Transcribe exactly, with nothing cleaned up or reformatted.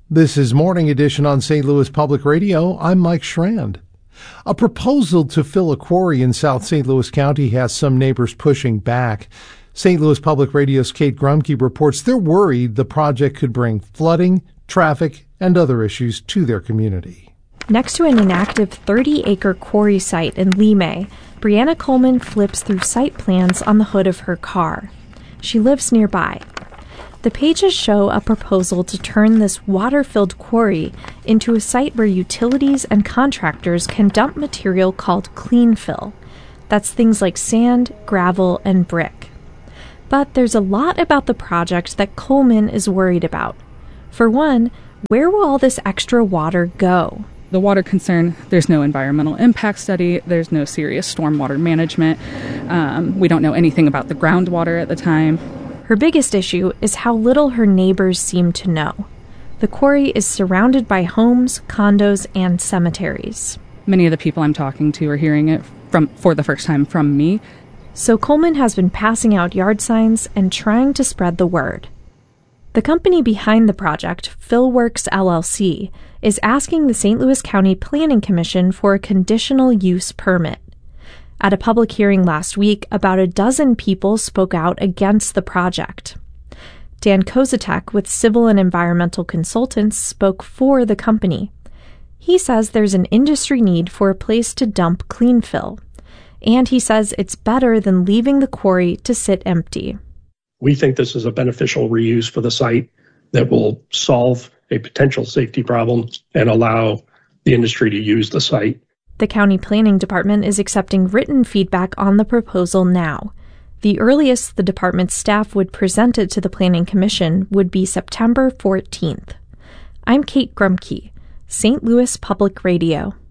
This is Morning Edition on Saint Louis Public Radio. I'm Mike Schrand. A proposal to fill a quarry in South Saint Louis County has some neighbors pushing back. Saint Louis Public Radio's Kate Grumke reports they're worried the project could bring flooding, traffic, and other issues to their community. Next to an inactive thirty-acre quarry site in Limay, Brianna Coleman flips through site plans on the hood of her car. She lives nearby. The pages show a proposal to turn this water-filled quarry into a site where utilities and contractors can dump material called clean fill. That's things like sand, gravel, and brick. But there's a lot about the project that Coleman is worried about. For one, where will all this extra water go? The water concern, there's no environmental impact study, there's no serious stormwater management. Um, we don't know anything about the groundwater at the time. Her biggest issue is how little her neighbors seem to know. The quarry is surrounded by homes, condos, and cemeteries. Many of the people I'm talking to are hearing it from for the first time from me. So Coleman has been passing out yard signs and trying to spread the word. The company behind the project, Fillworks L L C, is asking the Saint Louis County Planning Commission for a conditional use permit. At a public hearing last week, about a dozen people spoke out against the project. Dan Kozatek with Civil and Environmental Consultants spoke for the company. He says there's an industry need for a place to dump clean fill, and he says it's better than leaving the quarry to sit empty. We think this is a beneficial reuse for the site that will solve a potential safety problem and allow the industry to use the site. The county planning department is accepting written feedback on the proposal now. The earliest the department's staff would present it to the Planning Commission would be September fourteenth. I'm Kate Grumke, Saint Louis Public Radio.